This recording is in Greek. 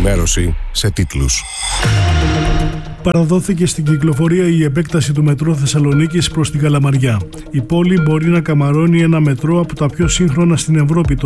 ενημέρωση σε τίτλους. Παραδόθηκε στην κυκλοφορία η επέκταση του μετρό Θεσσαλονίκης προς την Καλαμαριά. Η πόλη μπορεί να καμαρώνει ένα μετρό από τα πιο σύγχρονα στην Ευρώπη,